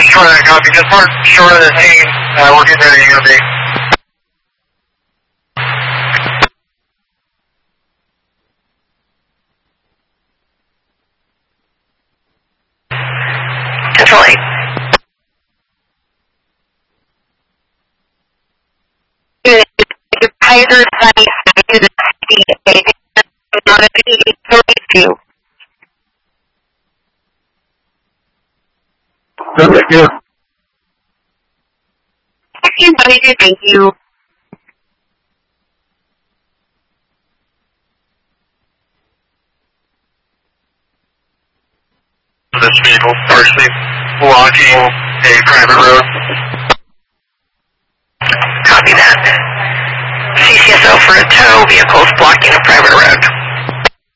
short of that copy. Just mark short of the scene. We're getting ready to be. Control 8. Kaiser Sunny to the 32. Thank you. 1622, thank you. This vehicle partially blocking a private road. Copy that. CCSO for a tow, vehicles blocking a private road.